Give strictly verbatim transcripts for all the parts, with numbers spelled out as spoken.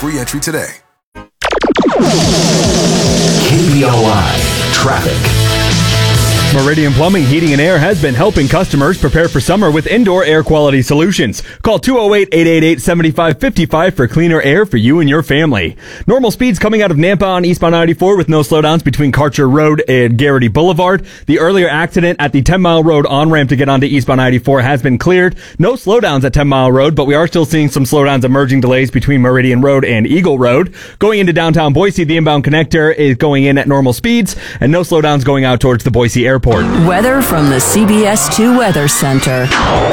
free entry today. K B O I Traffic. Meridian Plumbing, Heating and Air has been helping customers prepare for summer with indoor air quality solutions. Call two oh eight, eight eight eight, seven five five five for cleaner air for you and your family. Normal speeds coming out of Nampa on eastbound ninety-four with no slowdowns between Karcher Road and Garrity Boulevard. The earlier accident at the ten mile road on-ramp to get onto eastbound ninety-four has been cleared. No slowdowns at ten mile road, but we are still seeing some slowdowns emerging delays between Meridian Road and Eagle Road. Going into downtown Boise, the inbound connector is going in at normal speeds and no slowdowns going out towards the Boise airport. Weather from the C B S two Weather Center.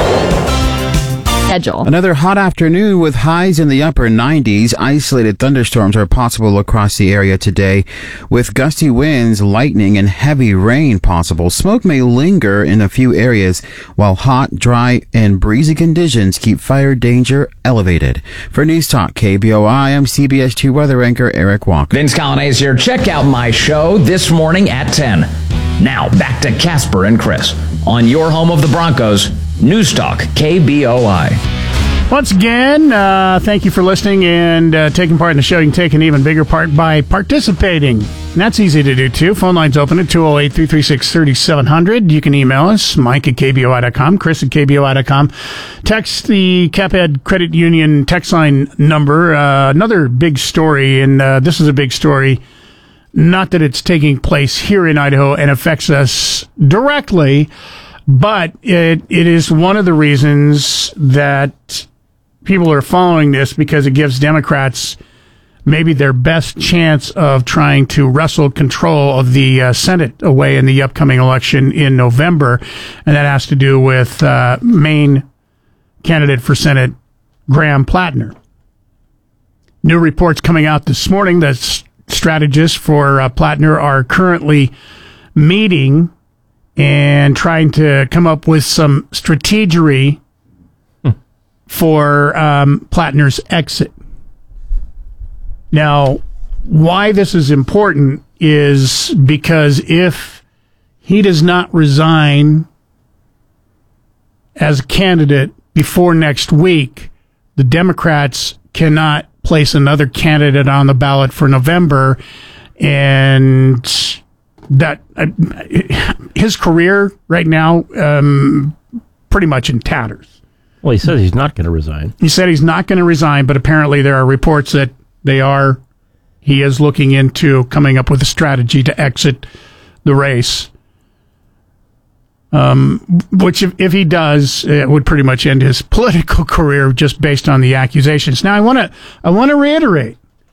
Schedule. Another hot afternoon with highs in the upper nineties. Isolated thunderstorms are possible across the area today, with gusty winds, lightning, and heavy rain possible. Smoke may linger in a few areas, while hot, dry, and breezy conditions keep fire danger elevated. For News Talk K B O I, I'm C B S two weather anchor Eric Walker. Vince Colonnese here. Check out my show this morning at ten. Now, back to Casper and Chris on your home of the Broncos, News Talk K B O I. Once again, uh, thank you for listening and uh, taking part in the show. You can take an even bigger part by participating. And that's easy to do, too. Phone line's open at two oh eight, three three six, three seven zero zero. You can email us, Mike at K B O I dot com, Chris at K B O I dot com. Text the CapEd Credit Union text line number. Uh, another big story, and uh, this is a big story. Not that it's taking place here in Idaho and affects us directly, but it it is one of the reasons that people are following this, because it gives Democrats maybe their best chance of trying to wrestle control of the uh, Senate away in the upcoming election in November. And that has to do with uh, Maine candidate for Senate Graham Plattner. New reports coming out this morning that strategists for uh, Plattner are currently meeting and trying to come up with some strategery hmm. for um, Plattner's exit. Now, why this is important is because if he does not resign as a candidate before next week, the Democrats cannot place another candidate on the ballot for November, and that uh, his career right now um, pretty much in tatters. Well, he says he's not going to resign. He said he's not going to resign, but apparently there are reports that they are. He is looking into coming up with a strategy to exit the race. Um, which, if, if he does, it would pretty much end his political career just based on the accusations. Now, I want to I want to reiterate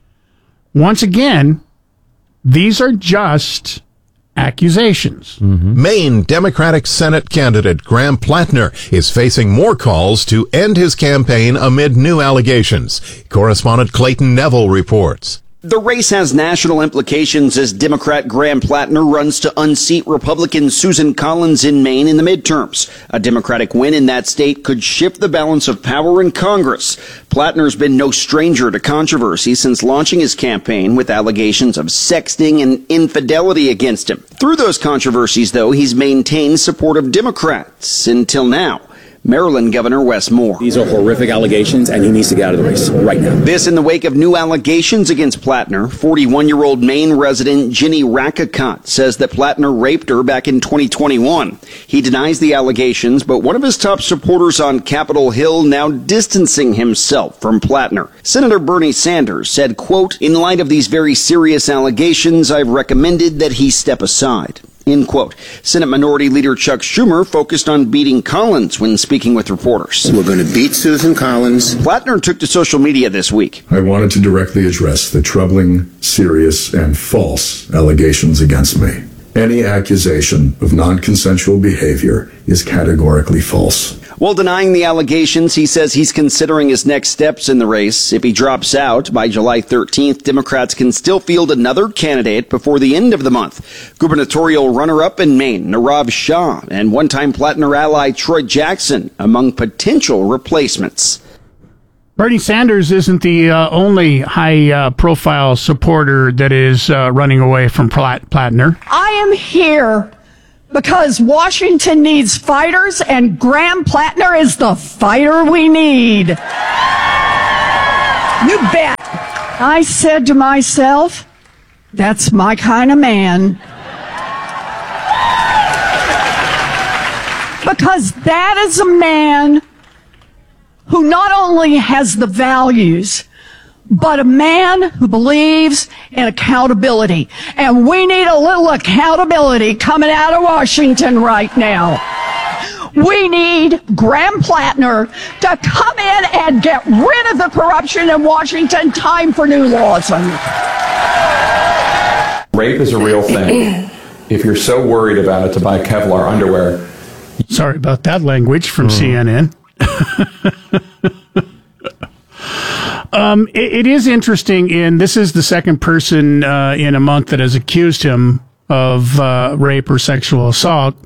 once again, these are just accusations. Mm-hmm. Maine Democratic Senate candidate Graham Plattner is facing more calls to end his campaign amid new allegations. Correspondent Clayton Neville reports. The race has national implications as Democrat Graham Plattner runs to unseat Republican Susan Collins in Maine in the midterms. A Democratic win in that state could shift the balance of power in Congress. Plattner's been no stranger to controversy since launching his campaign with allegations of sexting and infidelity against him. Through those controversies, though, he's maintained support of Democrats until now. Maryland Governor Wes Moore. These are horrific allegations, and he needs to get out of the race right now. This in the wake of new allegations against Plattner. forty-one-year-old Maine resident Ginny Rakakot says that Plattner raped her back in twenty twenty-one. He denies the allegations, but one of his top supporters on Capitol Hill now distancing himself from Plattner. Senator Bernie Sanders said, quote, "In light of these very serious allegations, I've recommended that he step aside." End quote. Senate Minority Leader Chuck Schumer focused on beating Collins when speaking with reporters. We're going to beat Susan Collins. Plattner took to social media this week. I wanted to directly address the troubling, serious, and false allegations against me. Any accusation of non-consensual behavior is categorically false. While denying the allegations, he says he's considering his next steps in the race. If he drops out by July thirteenth, Democrats can still field another candidate before the end of the month. Gubernatorial runner-up in Maine, Nirav Shah, and one-time Plattner ally Troy Jackson among potential replacements. Bernie Sanders isn't the uh, only high-profile uh, supporter that is uh, running away from Platt- Plattner. I am here because Washington needs fighters, and Graham Plattner is the fighter we need. You bet. I said to myself, that's my kind of man. Because that is a man who not only has the values, but a man who believes in accountability. And we need a little accountability coming out of Washington right now. We need Graham Plattner to come in and get rid of the corruption in Washington. Time for new laws. Rape is a real thing. If you're so worried about it to buy Kevlar underwear. Sorry about that language from mm. C N N. um, it, it is interesting, and this is the second person uh, in a month that has accused him of uh, rape or sexual assault.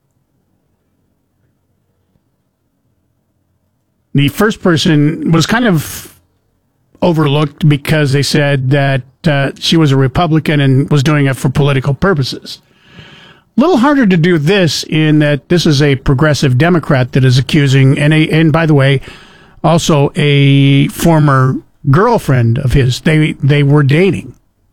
The first person was kind of overlooked because they said that uh, she was a Republican and was doing it for political purposes. A little harder to do this in that this is a progressive Democrat that is accusing, and, a, and by the way, also a former girlfriend of his. They they were dating.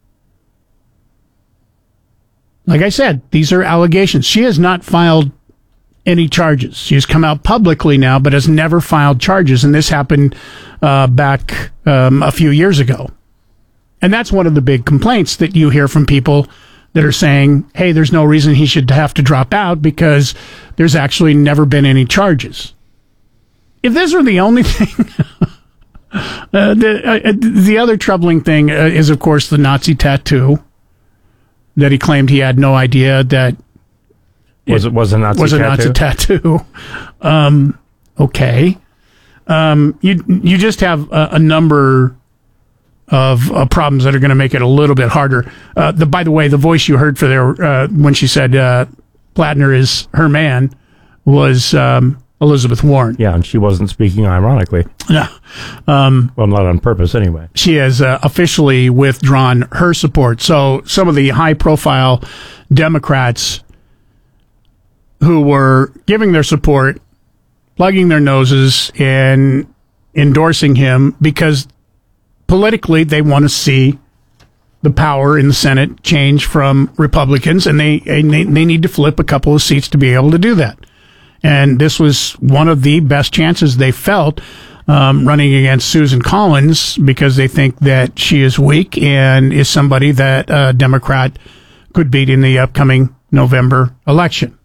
Like I said, these are allegations. She has not filed any charges. She has come out publicly now, but has never filed charges, and this happened uh, back um, a few years ago. And that's one of the big complaints that you hear from people that are saying, hey, there's no reason he should have to drop out because there's actually never been any charges. If this were the only thing, uh, the, uh, the other troubling thing uh, is, of course, the Nazi tattoo that he claimed he had no idea that was it was a Nazi was a tattoo? Nazi tattoo. Um, okay, um, you you just have a, a number of uh, problems that are going to make it a little bit harder. Uh, the by the way, the voice you heard for there uh, when she said uh, Plattner is her man was um, Elizabeth Warren. Yeah, and she wasn't speaking ironically. No, um, well, not on purpose anyway. She has uh, officially withdrawn her support. So some of the high-profile Democrats who were giving their support, plugging their noses, and endorsing him because politically they want to see the power in the Senate change from Republicans, and they, and they they need to flip a couple of seats to be able to do that. And this was one of the best chances they felt um, running against Susan Collins because they think that she is weak and is somebody that a Democrat could beat in the upcoming November election.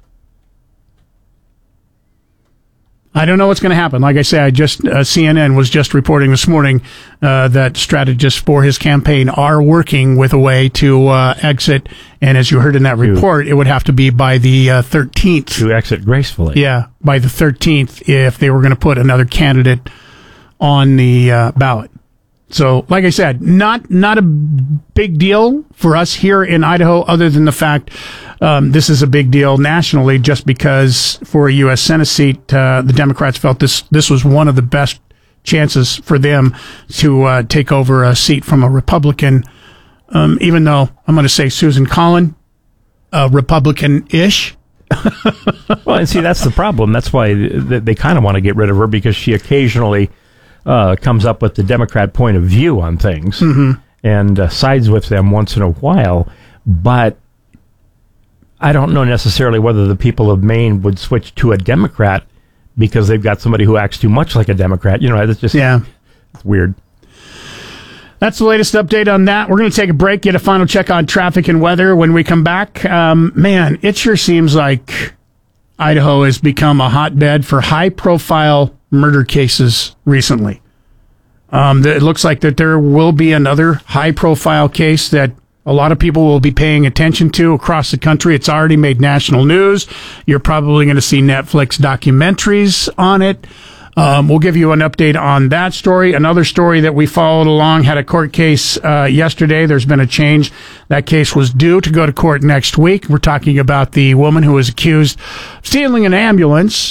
I don't know what's going to happen. Like I say, I just uh, C N N was just reporting this morning uh, that strategists for his campaign are working with a way to uh, exit. And as you heard in that report, it would have to be by the uh, thirteenth. To exit gracefully. Yeah, by the thirteenth if they were going to put another candidate on the uh, ballot. So, like I said, not not a big deal for us here in Idaho, other than the fact um, this is a big deal nationally, just because for a U S Senate seat, uh, the Democrats felt this this was one of the best chances for them to uh, take over a seat from a Republican, um, even though I'm going to say Susan Collins, uh, Republican-ish. Well, and see, that's the problem. That's why they, they kind of want to get rid of her, because she occasionally Uh, comes up with the Democrat point of view on things mm-hmm. and uh, sides with them once in a while. But I don't know necessarily whether the people of Maine would switch to a Democrat because they've got somebody who acts too much like a Democrat. You know, it's just yeah. it's weird. That's the latest update on that. We're going to take a break, get a final check on traffic and weather. When we come back, um, man, it sure seems like Idaho has become a hotbed for high-profile murder cases recently. Um, it looks like that there will be another high-profile case that a lot of people will be paying attention to across the country. It's already made national news. You're probably going to see Netflix documentaries on it. Um, we'll give you an update on that story. Another story that we followed along had a court case uh, yesterday. There's been a change. That case was due to go to court next week. We're talking about the woman who was accused of stealing an ambulance.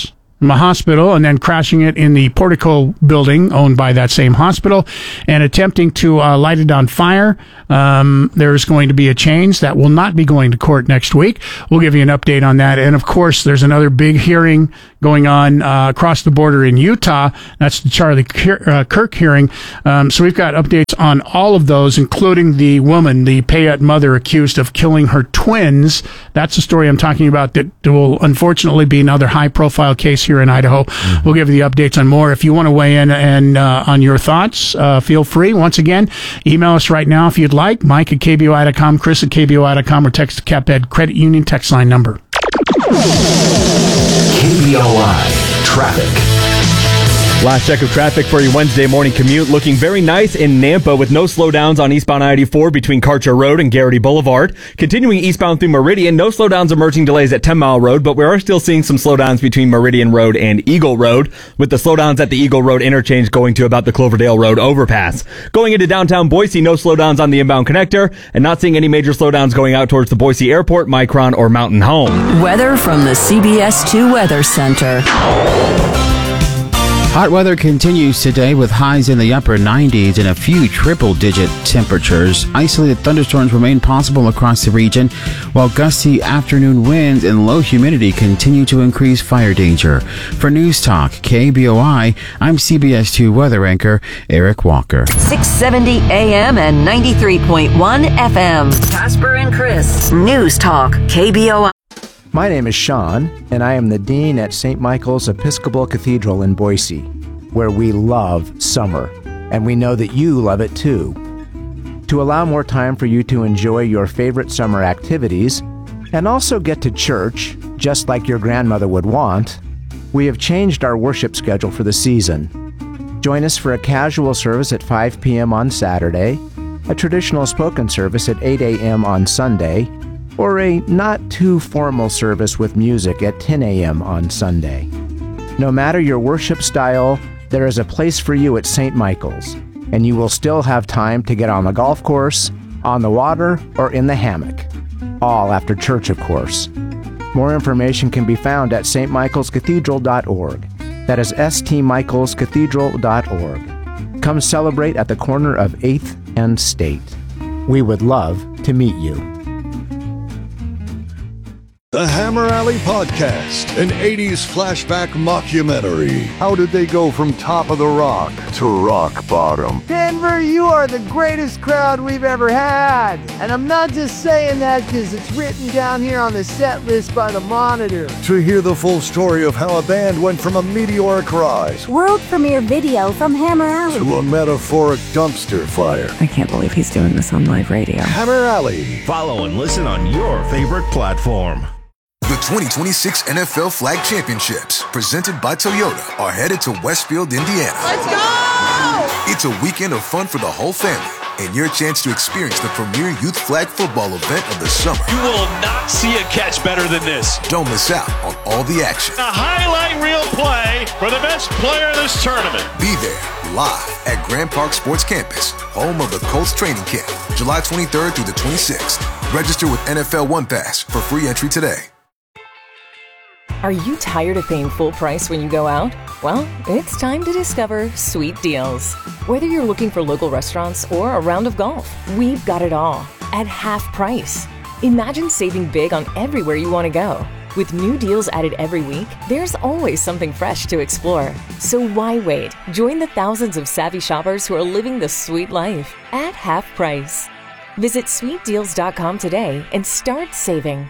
from a hospital and then crashing it in the Portico building owned by that same hospital and attempting to uh, light it on fire. Um, there's going to be a change that will not be going to court next week. We'll give you an update on that. And of course, there's another big hearing going on uh, across the border in Utah. That's the Charlie Kirk hearing. Um, so we've got updates on all of those, including the woman, the Payette mother, accused of killing her twins. That's the story I'm talking about that will unfortunately be another high-profile case here in Idaho. Mm-hmm. We'll give you the updates on more. If you want to weigh in and uh, on your thoughts, uh, feel free. Once again, email us right now if you'd like. Mike at K B O I dot com, Chris at K B O I dot com, or text the CapEd Credit Union text line number. K B O I Traffic. Last check of traffic for your Wednesday morning commute. Looking very nice in Nampa with no slowdowns on eastbound I eighty-four between Karcher Road and Garrity Boulevard. Continuing eastbound through Meridian, no slowdowns emerging delays at ten mile Road, but we are still seeing some slowdowns between Meridian Road and Eagle Road, with the slowdowns at the Eagle Road interchange going to about the Cloverdale Road overpass. Going into downtown Boise, no slowdowns on the inbound connector, and not seeing any major slowdowns going out towards the Boise Airport, Micron, or Mountain Home. Weather from the C B S two Weather Center. Hot weather continues today with highs in the upper nineties and a few triple-digit temperatures. Isolated thunderstorms remain possible across the region, while gusty afternoon winds and low humidity continue to increase fire danger. For News Talk K B O I, I'm C B S two weather anchor Eric Walker. six seventy A M and ninety-three point one F M. Casper and Chris. News Talk K B O I. My name is Sean, and I am the Dean at Saint Michael's Episcopal Cathedral in Boise, where we love summer, and we know that you love it too. To allow more time for you to enjoy your favorite summer activities, and also get to church, just like your grandmother would want, we have changed our worship schedule for the season. Join us for a casual service at five p.m. on Saturday, a traditional spoken service at eight a.m. on Sunday, or a not-too-formal service with music at ten a.m. on Sunday. No matter your worship style, there is a place for you at Saint Michael's, and you will still have time to get on the golf course, on the water, or in the hammock. All after church, of course. More information can be found at s t michaels cathedral dot org. That is s t michaels cathedral dot org. Come celebrate at the corner of eighth and State. We would love to meet you. The Hammer Alley Podcast, an eighties flashback mockumentary. How did they go from top of the rock to rock bottom? Denver, you are the greatest crowd we've ever had. And I'm not just saying that because it's written down here on the set list by the Monitor. To hear the full story of how a band went from a meteoric rise world premiere video from Hammer Alley to a metaphoric dumpster fire. I can't believe he's doing this on live radio. Hammer Alley. Follow and listen on your favorite platform. The twenty twenty-six N F L Flag Championships, presented by Toyota, are headed to Westfield, Indiana. Let's go! It's a weekend of fun for the whole family, and your chance to experience the premier youth flag football event of the summer. You will not see a catch better than this. Don't miss out on all the action. A highlight reel play for the best player in this tournament. Be there, live, at Grand Park Sports Campus, home of the Colts training camp, July twenty-third through the twenty-sixth. Register with N F L One Pass for free entry today. Are you tired of paying full price when you go out? Well, it's time to discover Sweet Deals. Whether you're looking for local restaurants or a round of golf, we've got it all at half price. Imagine saving big on everywhere you want to go. With new deals added every week, there's always something fresh to explore. So why wait? Join the thousands of savvy shoppers who are living the sweet life at half price. Visit sweet deals dot com today and start saving.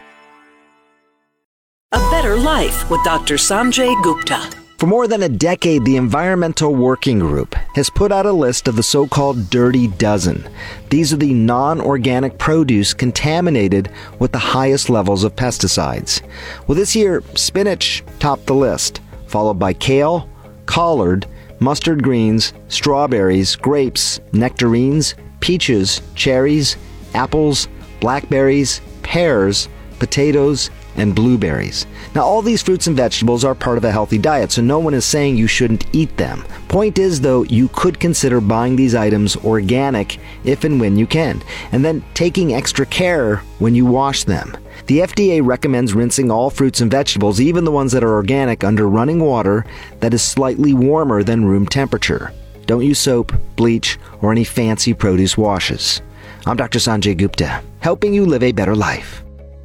A Better Life with Doctor Sanjay Gupta. For more than a decade, the Environmental Working Group has put out a list of the so-called Dirty Dozen. These are the non-organic produce contaminated with the highest levels of pesticides. Well, this year, spinach topped the list, followed by kale, collard, mustard greens, strawberries, grapes, nectarines, peaches, cherries, apples, blackberries, pears, potatoes, and blueberries. Now, all these fruits and vegetables are part of a healthy diet, so no one is saying you shouldn't eat them. Point is, though, you could consider buying these items organic if and when you can, and then taking extra care when you wash them. The F D A recommends rinsing all fruits and vegetables, even the ones that are organic, under running water that is slightly warmer than room temperature. Don't use soap, bleach, or any fancy produce washes. I'm Doctor Sanjay Gupta, helping you live a better life.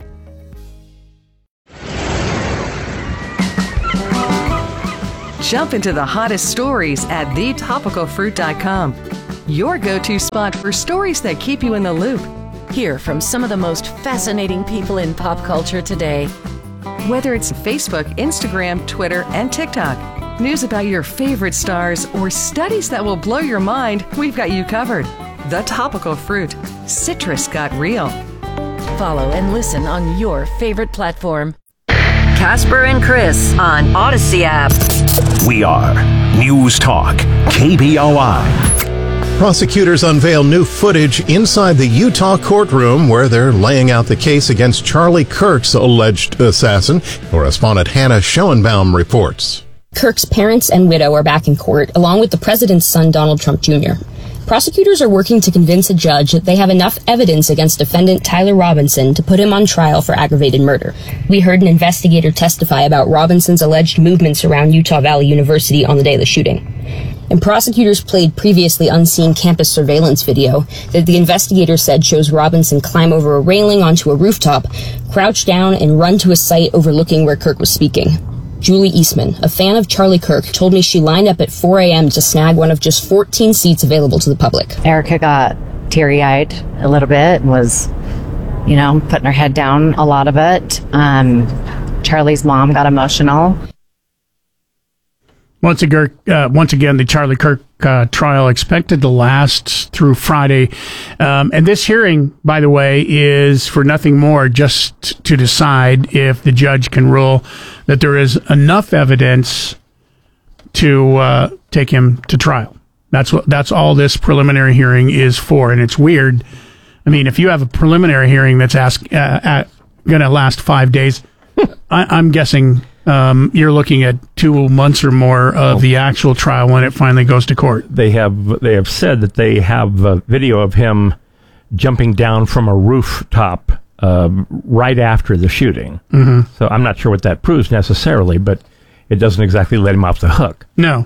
Jump into the hottest stories at the topical fruit dot com. Your go-to spot for stories that keep you in the loop. Hear from some of the most fascinating people in pop culture today. Whether it's Facebook, Instagram, Twitter, and TikTok, news about your favorite stars, or studies that will blow your mind, we've got you covered. The Topical Fruit. Citrus got real. Follow and listen on your favorite platform. Casper and Chris on Odyssey app. We are News Talk, K B O I. Prosecutors unveil new footage inside the Utah courtroom where they're laying out the case against Charlie Kirk's alleged assassin. Correspondent Hannah Schoenbaum reports. Kirk's parents and widow are back in court, along with the president's son, Donald Trump Junior Prosecutors are working to convince a judge that they have enough evidence against defendant Tyler Robinson to put him on trial for aggravated murder. We heard an investigator testify about Robinson's alleged movements around Utah Valley University on the day of the shooting. And prosecutors played previously unseen campus surveillance video that the investigator said shows Robinson climb over a railing onto a rooftop, crouch down, and run to a site overlooking where Kirk was speaking. Julie Eastman, a fan of Charlie Kirk, told me she lined up at four a.m. to snag one of just fourteen seats available to the public. Erica got teary-eyed a little bit, was, you know, putting her head down a lot of it. Um, Charlie's mom got emotional. Once again, uh, once again, the Charlie Kirk uh, trial expected to last through Friday. Um, and this hearing, by the way, is for nothing more just to decide if the judge can rule that there is enough evidence to uh, take him to trial. That's what. That's all this preliminary hearing is for. And it's weird. I mean, if you have a preliminary hearing that's ask, uh, going to last five days, I, I'm guessing... Um, you're looking at two months or more of the actual trial when it finally goes to court. They have they have said that they have a video of him jumping down from a rooftop uh, right after the shooting. Mm-hmm. So I'm not sure what that proves necessarily, but it doesn't exactly let him off the hook. No.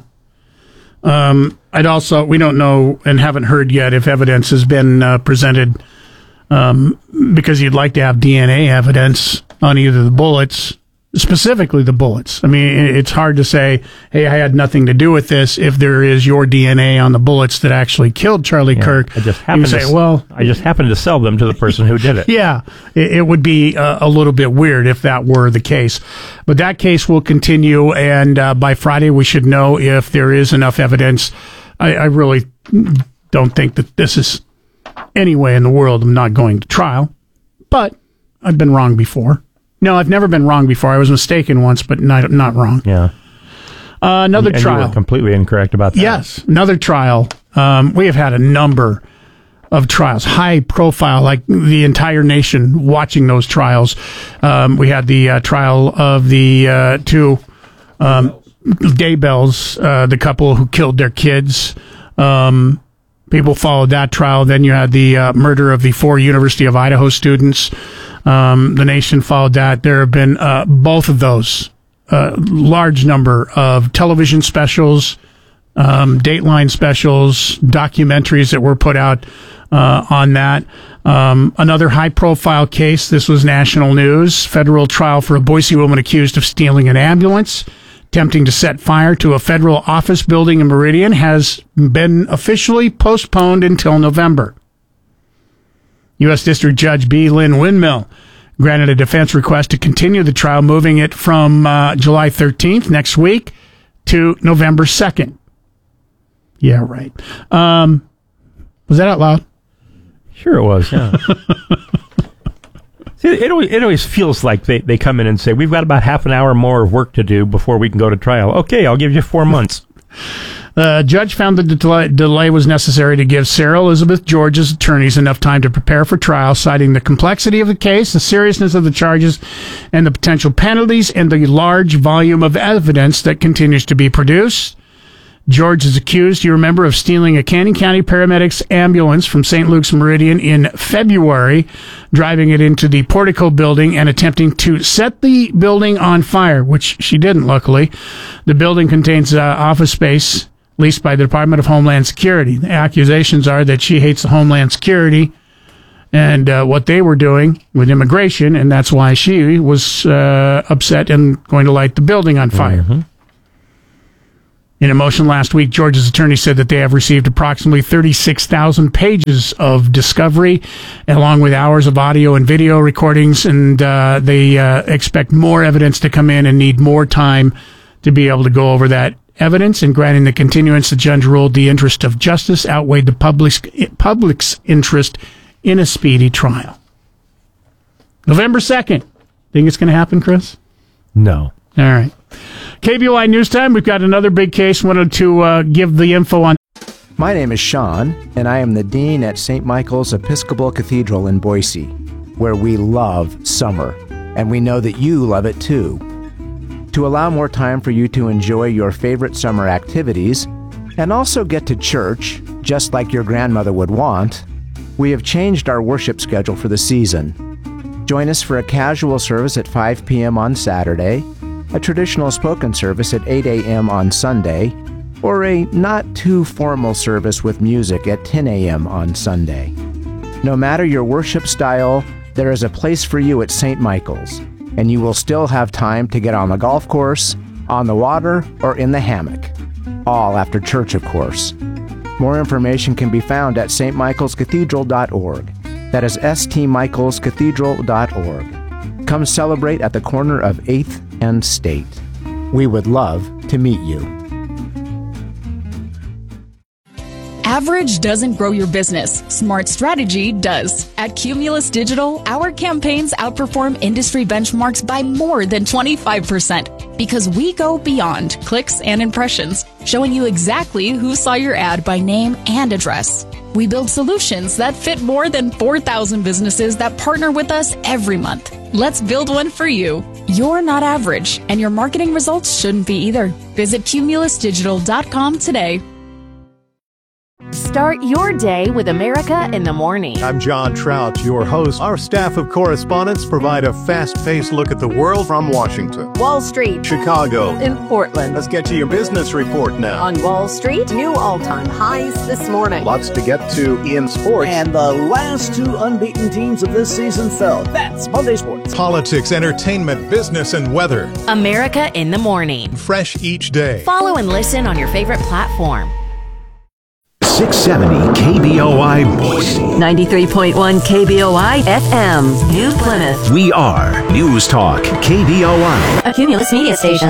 Um, I'd also, we don't know and haven't heard yet if evidence has been uh, presented um, because you'd like to have D N A evidence on either the bullets. Specifically the bullets. I mean, it's hard to say, hey, I had nothing to do with this if there is your D N A on the bullets that actually killed Charlie Yeah, Kirk. I just happened you to say, well, I just happened to sell them to the person who did it. Yeah, it, it would be uh, a little bit weird if that were the case. But that case will continue, and uh, by Friday we should know if there is enough evidence. I, I really don't think that this is any way in the world of not going to trial, but I've been wrong before. No, I've never been wrong before. I was mistaken once, but not not wrong. Yeah. Uh, another and, and trial. You were completely incorrect about that. Yes, another trial. Um, we have had a number of trials, high profile, like the entire nation watching those trials. Um, we had the uh, trial of the uh, two um, Daybells, uh, the couple who killed their kids. Um, people followed that trial. Then you had the uh, murder of the four University of Idaho students. Um, the nation followed that. There have been uh, both of those, uh, large number of television specials, um, Dateline specials, documentaries that were put out uh, on that. Um, another high-profile case. This was national news. Federal trial for a Boise woman accused of stealing an ambulance, attempting to set fire to a federal office building in Meridian, has been officially postponed until November. U S District Judge B. Lynn Windmill granted a defense request to continue the trial, moving it from uh, July thirteenth, next week, to November second. Yeah, right. Um, was that out loud? Sure it was, yeah. See, it, always, it always feels like they, they come in and say, we've got about half an hour more of work to do before we can go to trial. Okay, I'll give you four months. The uh, judge found that the delay, delay was necessary to give Sarah Elizabeth George's attorneys enough time to prepare for trial, citing the complexity of the case, the seriousness of the charges, and the potential penalties, and the large volume of evidence that continues to be produced. George is accused, you remember, of stealing a Canyon County paramedics ambulance from Saint Luke's Meridian in February, driving it into the Portico building and attempting to set the building on fire, which she didn't, luckily. The building contains uh, office space leased by the Department of Homeland Security. The accusations are that she hates the Homeland Security and uh, what they were doing with immigration, and that's why she was uh, upset and going to light the building on fire. Mm-hmm. In a motion last week, George's attorney said that they have received approximately thirty-six thousand pages of discovery, along with hours of audio and video recordings, and uh, they uh, expect more evidence to come in and need more time to be able to go over that evidence. And granting the continuance, the judge ruled the interest of justice outweighed the public's, public's interest in a speedy trial. November second. Think it's going to happen, Chris? No. All right. K B O I News Time. We've got another big case. Wanted to uh, give the info on. My name is Sean, and I am the Dean at Saint Michael's Episcopal Cathedral in Boise, where we love summer, and we know that you love it too. To allow more time for you to enjoy your favorite summer activities, and also get to church, just like your grandmother would want, we have changed our worship schedule for the season. Join us for a casual service at five p.m. on Saturday, a traditional spoken service at eight a.m. on Sunday, or a not-too-formal service with music at ten a.m. on Sunday. No matter your worship style, there is a place for you at Saint Michael's, and you will still have time to get on the golf course, on the water, or in the hammock. All after church, of course. More information can be found at s t michaels cathedral dot org. That is s t michaels cathedral dot org. Come celebrate at the corner of eighth and State. We would love to meet you. Average doesn't grow your business. Smart strategy does. At Cumulus Digital, our campaigns outperform industry benchmarks by more than twenty-five percent because we go beyond clicks and impressions, showing you exactly who saw your ad by name and address. We build solutions that fit more than four thousand businesses that partner with us every month. Let's build one for you. You're not average, and your marketing results shouldn't be either. Visit cumulus digital dot com today. Start your day with America in the Morning. I'm John Trout, your host. Our staff of correspondents provide a fast-paced look at the world from Washington, Wall Street, Chicago, in Portland. Let's get to your business report now. On Wall Street, new all-time highs this morning. Lots to get to in sports. And the last two unbeaten teams of this season fell. That's Monday Sports. Politics, entertainment, business, and weather. America in the Morning. Fresh each day. Follow and listen on your favorite platform. six seventy K B O I Boise. ninety-three point one K B O I F M, New Plymouth. We are News Talk K B O I. A Cumulus media station.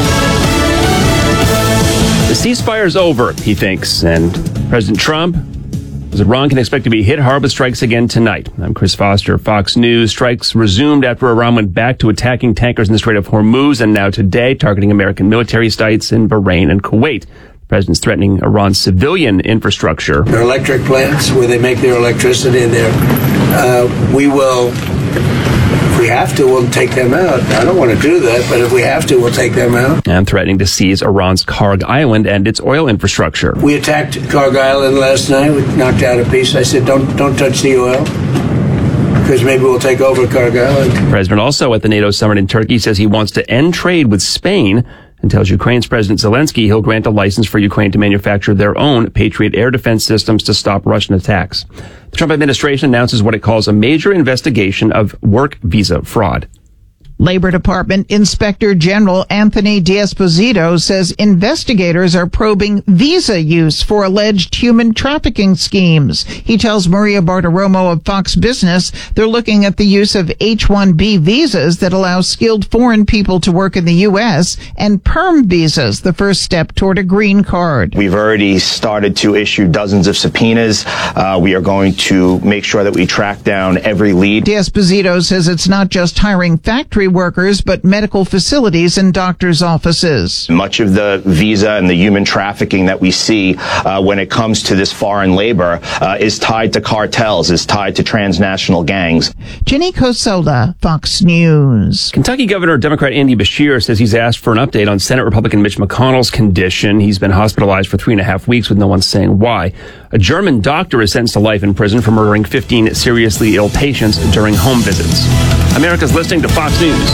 The ceasefire's over, he thinks, and President Trump says Iran can expect to be hit hard with strikes again tonight. I'm Chris Foster, Fox News. Strikes resumed after Iran went back to attacking tankers in the Strait of Hormuz, and now today targeting American military sites in Bahrain and Kuwait. The president's threatening Iran's civilian infrastructure. Their electric plants where they make their electricity there. Uh, we will, if we have to, we'll take them out. I don't want to do that, but if we have to, we'll take them out. And threatening to seize Iran's Karg Island and its oil infrastructure. We attacked Karg Island last night. We knocked out a piece. I said, don't, don't touch the oil, because maybe we'll take over Karg Island. The president also at the NATO summit in Turkey says he wants to end trade with Spain and tells Ukraine's President Zelensky he'll grant a license for Ukraine to manufacture their own Patriot air defense systems to stop Russian attacks. The Trump administration announces what it calls a major investigation of work visa fraud. Labor Department Inspector General Anthony D'Esposito says investigators are probing visa use for alleged human trafficking schemes. He tells Maria Bartiromo of Fox Business they're looking at the use of H one B visas that allow skilled foreign people to work in the U S and perm visas, the first step toward a green card. We've already started to issue dozens of subpoenas. Uh, we are going to make sure that we track down every lead. D'Esposito says it's not just hiring factory factory workers, but medical facilities and doctors' offices. Much of the visa and the human trafficking that we see uh, when it comes to this foreign labor uh, is tied to cartels, is tied to transnational gangs. Jenny Cosola, Fox News. Kentucky Governor Democrat Andy Beshear says he's asked for an update on Senate Republican Mitch McConnell's condition. He's been hospitalized for three and a half weeks with no one saying why. A German doctor is sentenced to life in prison for murdering fifteen seriously ill patients during home visits. America's listening to Fox News.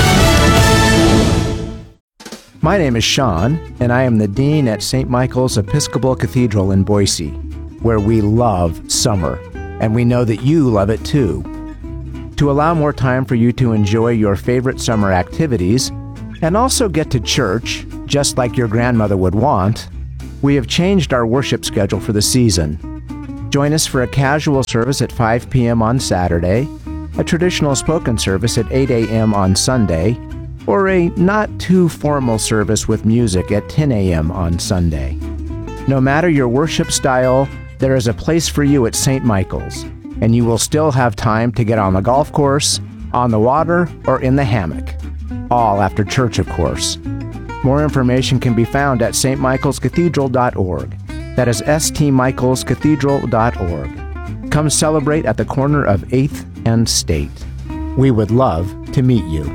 My name is Sean, and I am the Dean at Saint Michael's Episcopal Cathedral in Boise, where we love summer, and we know that you love it too. To allow more time for you to enjoy your favorite summer activities, and also get to church, just like your grandmother would want, we have changed our worship schedule for the season. Join us for a casual service at five p.m. on Saturday, a traditional spoken service at eight a.m. on Sunday, or a not-too-formal service with music at ten a.m. on Sunday. No matter your worship style, there is a place for you at Saint Michael's, and you will still have time to get on the golf course, on the water, or in the hammock. All after church, of course. More information can be found at s t michaels cathedral dot org. That is s t michaels cathedral dot org. Come celebrate at the corner of eighth and State. We would love to meet you.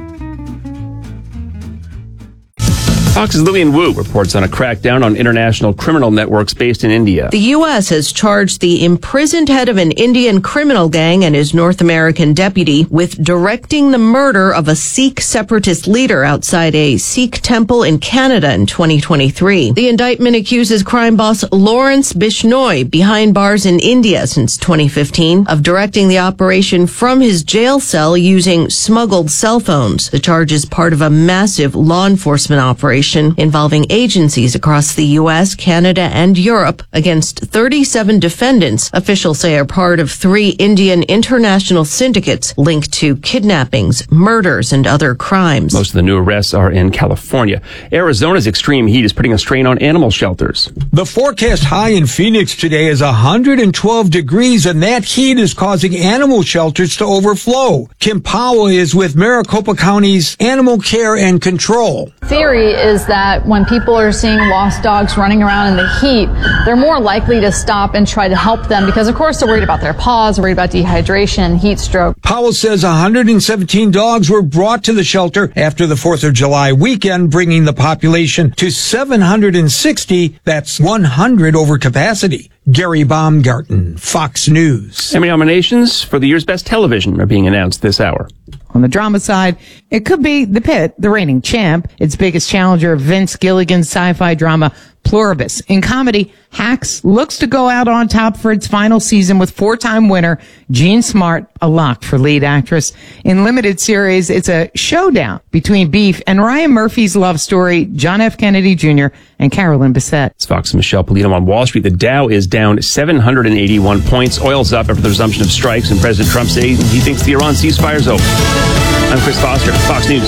Fox's Lillian Wu reports on a crackdown on international criminal networks based in India. The U S has charged the imprisoned head of an Indian criminal gang and his North American deputy with directing the murder of a Sikh separatist leader outside a Sikh temple in Canada in twenty twenty-three. The indictment accuses crime boss Lawrence Bishnoi, behind bars in India since twenty fifteen, of directing the operation from his jail cell using smuggled cell phones. The charge is part of a massive law enforcement operation involving agencies across the U S, Canada, and Europe against thirty-seven defendants officials say are part of three Indian international syndicates linked to kidnappings, murders, and other crimes. Most of the new arrests are in California. Arizona's extreme heat is putting a strain on animal shelters. The forecast high in Phoenix today is one hundred twelve degrees, and that heat is causing animal shelters to overflow. Kim Powell is with Maricopa County's Animal Care and Control. Theory is that when people are seeing lost dogs running around in the heat, they're more likely to stop and try to help them because, of course, they're worried about their paws, worried about dehydration, heat stroke. Powell says one hundred seventeen dogs were brought to the shelter after the fourth of July weekend, bringing the population to seven hundred sixty. That's one hundred over capacity. Gary Baumgarten, Fox News. Emmy nominations for the year's best television are being announced this hour. On the drama side, it could be The Pit, the reigning champ, its biggest challenger, Vince Gilligan's sci-fi drama Pluribus. In comedy, Hacks looks to go out on top for its final season with four-time winner Jean Smart, a lock for lead actress. In limited series, it's a showdown between Beef and Ryan Murphy's love story, John F. Kennedy Junior and Carolyn Bessette. It's Fox and Michelle Polito on Wall Street. The Dow is down seven hundred eighty-one points. Oil's up after the resumption of strikes, and President Trump says he thinks the Iran ceasefire is over. I'm Chris Foster, Fox News.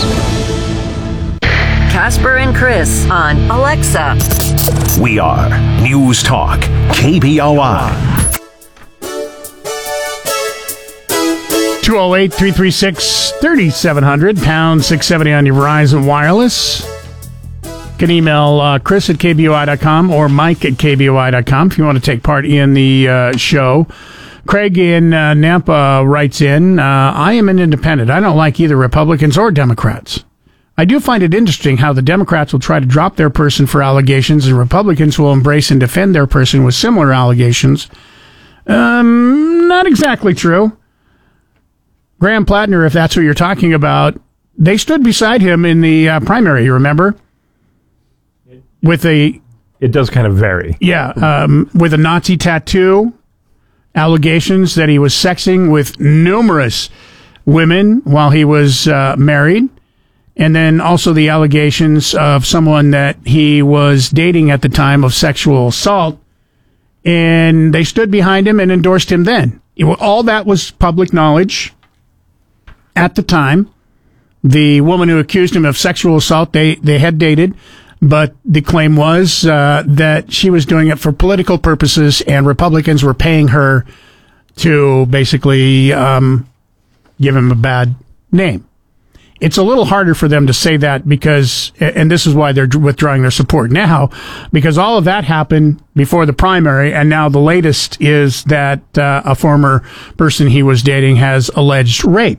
Casper and Chris on Alexa. We are News Talk, K B O I. two oh eight, three three six, three seven zero zero, pound six seventy on your Verizon Wireless. You can email uh, Chris at K B O I dot com or Mike at K B O I dot com if you want to take part in the uh, show. Craig in uh, Nampa writes in, uh, I am an independent. I don't like either Republicans or Democrats. I do find it interesting how the Democrats will try to drop their person for allegations and Republicans will embrace and defend their person with similar allegations. Um, not exactly true. Graham Plattner, if that's what you're talking about, they stood beside him in the uh, primary, you remember? With a... It does kind of vary. Yeah, um, with a Nazi tattoo, allegations that he was sexing with numerous women while he was uh, married, and then also the allegations of someone that he was dating at the time of sexual assault, and they stood behind him and endorsed him then. It, all that was public knowledge at the time. The woman who accused him of sexual assault, they, they had dated, but the claim was uh, that she was doing it for political purposes, and Republicans were paying her to basically um, give him a bad name. it's a little harder for them to say that because, and this is why they're withdrawing their support now, because all of that happened before the primary, and now the latest is that uh, a former person he was dating has alleged rape.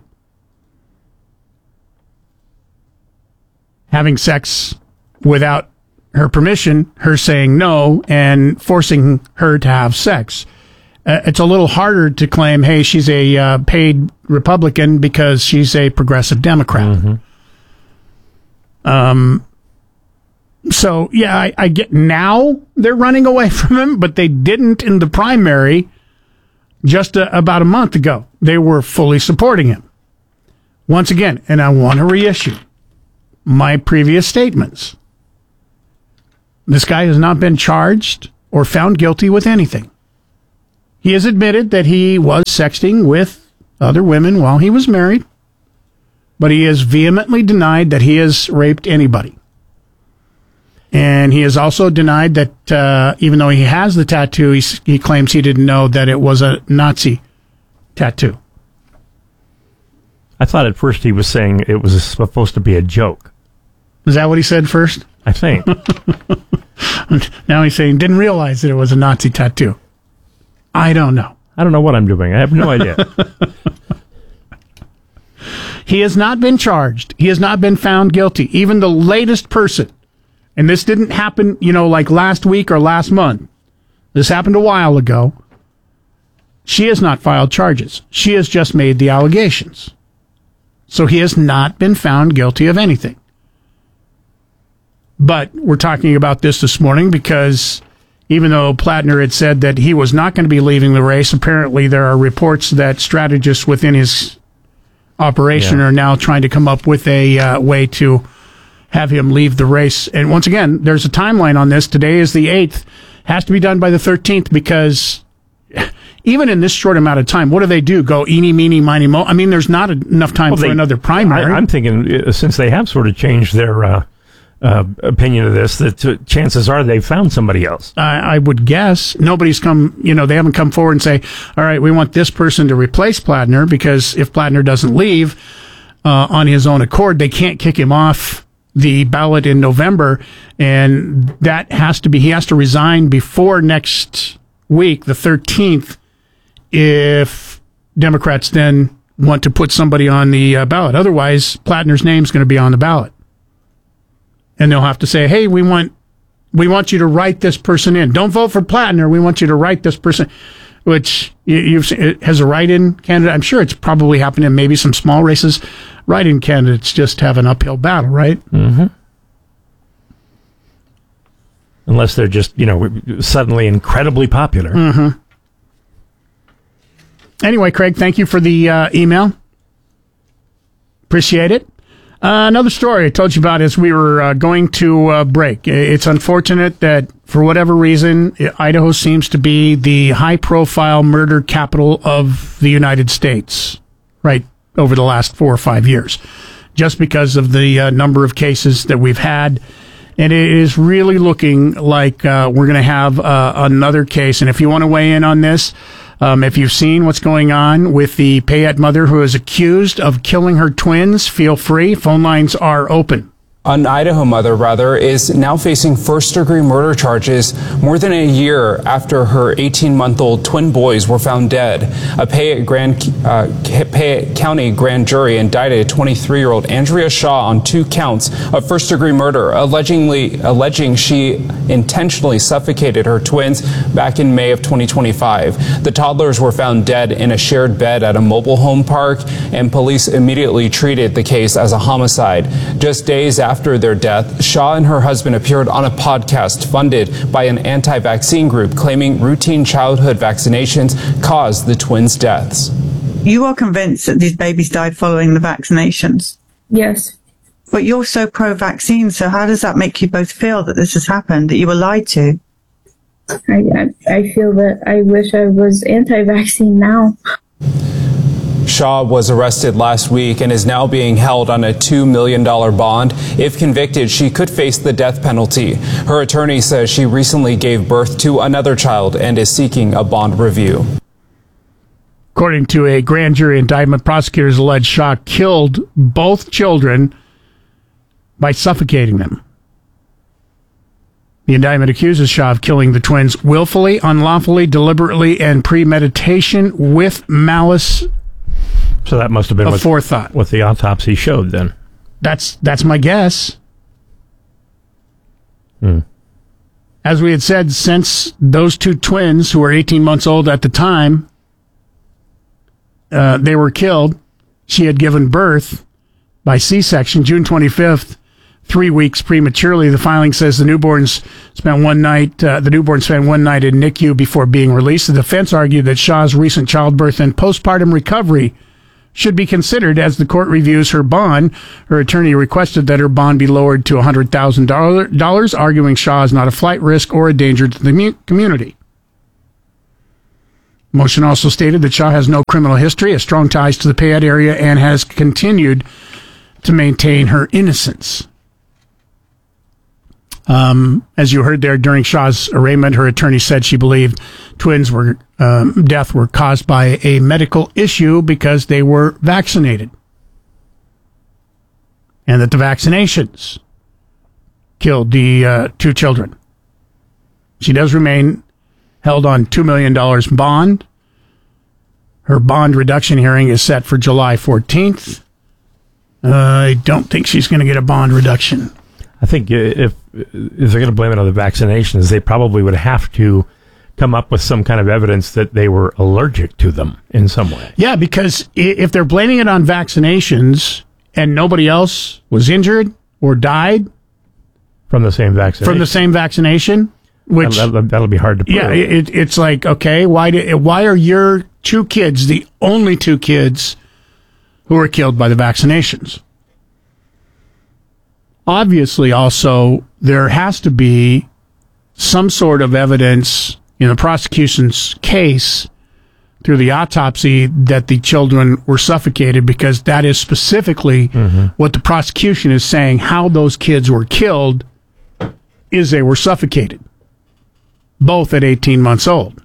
Having sex without her permission, her saying no, and forcing her to have sex. Uh, it's a little harder to claim, hey, she's a uh, paid Republican because she's a progressive Democrat. Mm-hmm. Um. So, yeah, I, I get now they're running away from him, but they didn't in the primary just a, about a month ago. They were fully supporting him. Once again, and I want to reissue my previous statements. This guy has not been charged or found guilty with anything. He has admitted that he was sexting with other women while he was married, but he has vehemently denied that he has raped anybody. And he has also denied that uh, even though he has the tattoo, he, he claims he didn't know that it was a Nazi tattoo. I thought at first he was saying it was supposed to be a joke. Is that what he said first? I think. Now he's saying didn't realize that it was a Nazi tattoo. I don't know. I don't know what I'm doing. I have no idea. He has not been charged. He has not been found guilty. Even the latest person, and this didn't happen, you know, like last week or last month. This happened a while ago. She has not filed charges. She has just made the allegations. So he has not been found guilty of anything. But we're talking about this this morning because even though Plattner had said that he was not going to be leaving the race, apparently there are reports that strategists within his operation yeah. are now trying to come up with a uh, way to have him leave the race. And once again, there's a timeline on this. Today is the eighth. Has to be done by the thirteenth because even in this short amount of time, what do they do? Go eeny, meeny, miny, mo? I mean, there's not enough time well, for they, another primary. I, I'm thinking uh, since they have sort of changed their uh, uh, opinion of this, that uh, chances are they've found somebody else. I, I would guess. Nobody's come, you know, they haven't come forward and say, all right, we want this person to replace Plattner, because if Plattner doesn't leave uh, on his own accord, they can't kick him off the ballot in November, and that has to be, he has to resign before next week, the thirteenth, if Democrats then want to put somebody on the uh, ballot. Otherwise, Plattner's name's going to be on the ballot. And they'll have to say, hey, we want we want you to write this person in. Don't vote for Plattner. We want you to write this person, which you, you've it has a write-in candidate. I'm sure it's probably happened in maybe some small races. Write-in candidates just have an uphill battle, right? Mm-hmm. Unless they're just, you know, suddenly incredibly popular. Mm-hmm. Anyway, Craig, thank you for the uh, email. Appreciate it. Uh, another story I told you about as we were uh, going to uh, break. It's unfortunate that for whatever reason, Idaho seems to be the high-profile murder capital of the United States, right, over the last four or five years, just because of the uh, number of cases that we've had. And it is really looking like uh, we're going to have uh, another case. And if you want to weigh in on this, um, if you've seen what's going on with the Payette mother who is accused of killing her twins, feel free. Phone lines are open. An Idaho mother, rather, is now facing first-degree murder charges more than a year after her eighteen-month-old twin boys were found dead. A Payette, Grand, uh, Payette County grand jury indicted twenty-three-year-old Andrea Shaw on two counts of first-degree murder, allegedly alleging she intentionally suffocated her twins back in May of twenty twenty-five. The toddlers were found dead in a shared bed at a mobile home park, and police immediately treated the case as a homicide. Just days after After their death, Shaw and her husband appeared on a podcast funded by an anti-vaccine group claiming routine childhood vaccinations caused the twins' deaths. You are convinced that these babies died following the vaccinations? Yes. But you're so pro-vaccine, so how does that make you both feel that this has happened, that you were lied to? I, I, I feel that I wish I was anti-vaccine now. Shaw was arrested last week and is now being held on a two million dollars bond. If convicted, she could face the death penalty. Her attorney says she recently gave birth to another child and is seeking a bond review. According to a grand jury indictment, prosecutors allege Shaw killed both children by suffocating them. The indictment accuses Shaw of killing the twins willfully, unlawfully, deliberately, and premeditation with malice. So that must have been a what, forethought. What the autopsy showed then. That's that's my guess. Hmm. As we had said, since those two twins, who were eighteen months old at the time, uh, they were killed, she had given birth by C-section June twenty-fifth, three weeks prematurely. The filing says the newborns spent one night. Uh, the newborn spent one night in N I C U before being released. The defense argued that Shaw's recent childbirth and postpartum recovery should be considered as the court reviews her bond. Her attorney requested that her bond be lowered to one hundred thousand dollars, arguing Shaw is not a flight risk or a danger to the mu- community. Motion also stated that Shaw has no criminal history, has strong ties to the Payette area, and has continued to maintain her innocence. Um, as you heard there, during Shaw's arraignment, her attorney said she believed twins were um, death were caused by a medical issue because they were vaccinated, and that the vaccinations killed the uh, two children. She does remain held on two million dollars bond. Her bond reduction hearing is set for July fourteenth. Uh, I don't think she's going to get a bond reduction. I think if if they're going to blame it on the vaccinations, they probably would have to come up with some kind of evidence that they were allergic to them in some way. Yeah, because if they're blaming it on vaccinations and nobody else was injured or died from the same vaccination, from the same vaccination, which that'll, that'll be hard to prove. Yeah, it, it's like, okay, why do, why are your two kids the only two kids who were killed by the vaccinations? Obviously, also, there has to be some sort of evidence in the prosecution's case through the autopsy that the children were suffocated, because that is specifically mm-hmm. what the prosecution is saying. How those kids were killed is they were suffocated, both at eighteen months old.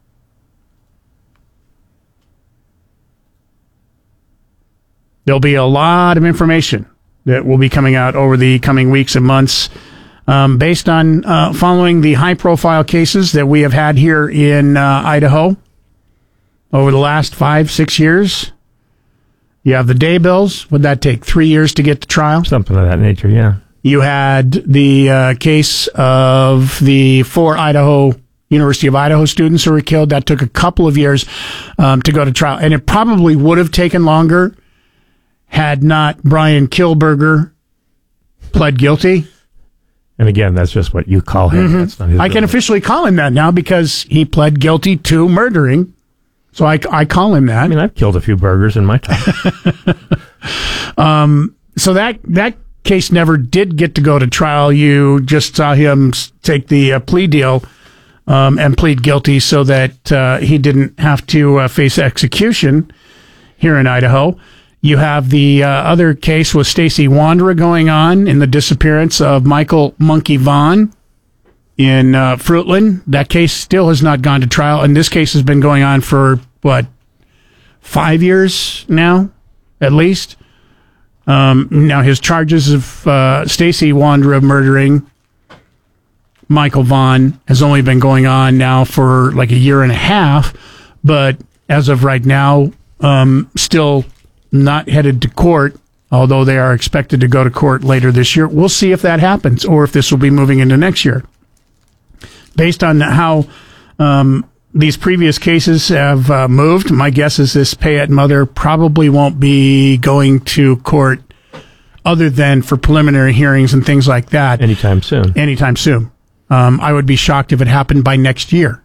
There'll be a lot of information that will be coming out over the coming weeks and months, um, based on uh, following the high-profile cases that we have had here in uh, Idaho over the last five, six years. You have the day bills. Would that take three years to get to trial? Something of that nature, yeah. You had the uh, case of the four Idaho University of Idaho students who were killed. That took a couple of years um, to go to trial, and it probably would have taken longer had not Brian Kilberger pled guilty. And again, that's just what you call him. Mm-hmm. That's not his I can business. officially call him that now because he pled guilty to murdering. So I, I call him that. I mean, I've killed a few burgers in my time. um, so that that case never did get to go to trial. You just saw him take the uh, plea deal um, and plead guilty so that uh, he didn't have to uh, face execution here in Idaho. You have the uh, other case with Stacy Wandera going on in the disappearance of Michael Monkey Vaughn in uh, Fruitland. That case still has not gone to trial, and this case has been going on for, what, five years now, at least? Um, now, his charges of uh, Stacy Wandera murdering Michael Vaughn has only been going on now for like a year and a half, but as of right now, um, still not headed to court, although they are expected to go to court later this year. We'll see if that happens or if this will be moving into next year. Based on how um, these previous cases have uh, moved, my guess is this Payette mother probably won't be going to court other than for preliminary hearings and things like that. Anytime soon. Anytime soon. Um, I would be shocked if it happened by next year.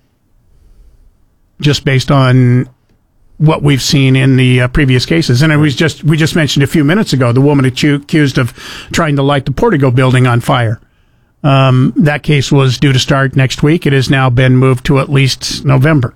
Just based on what we've seen in the uh, previous cases. And it was just, we just mentioned a few minutes ago, the woman acu- accused of trying to light the Portigo building on fire. Um, that case was due to start next week. It has now been moved to at least November.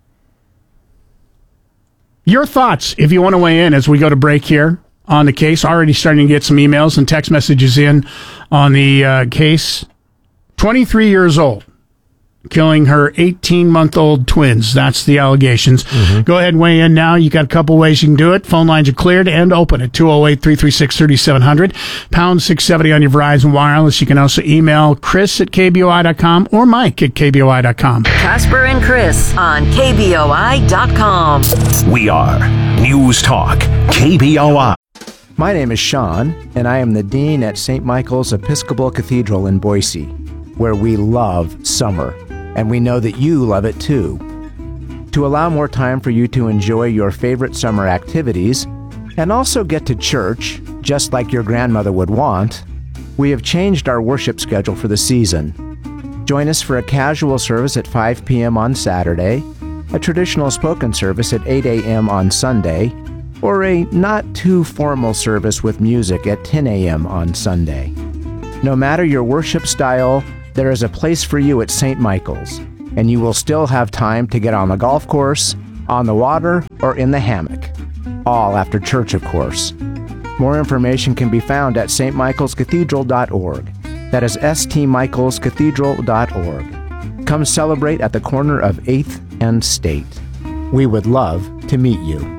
Your thoughts, if you want to weigh in as we go to break here on the case. Already starting to get some emails and text messages in on the uh, case. twenty-three years old. killing her eighteen-month-old twins. That's the allegations. Mm-hmm. Go ahead and weigh in now. You got a couple ways you can do it. Phone lines are cleared and open at two oh eight, three three six, three seven zero zero, pound six seventy on your Verizon Wireless. You can also email Chris at K B O I dot com or Mike at K B O I dot com. Casper and Chris on K B O I dot com. We are News Talk K B O I. My name is Sean, and I am the Dean at Saint Michael's Episcopal Cathedral in Boise, where we love summer, and we know that you love it too. To allow more time for you to enjoy your favorite summer activities, and also get to church, just like your grandmother would want, we have changed our worship schedule for the season. Join us for a casual service at five p.m. on Saturday, a traditional spoken service at eight a.m. on Sunday, or a not-too-formal service with music at ten a.m. on Sunday. No matter your worship style, there is a place for you at Saint Michael's, and you will still have time to get on the golf course, on the water, or in the hammock. All after church, of course. More information can be found at s t michaels cathedral dot org. That is s t michaels cathedral dot org. Come celebrate at the corner of eighth and State. We would love to meet you.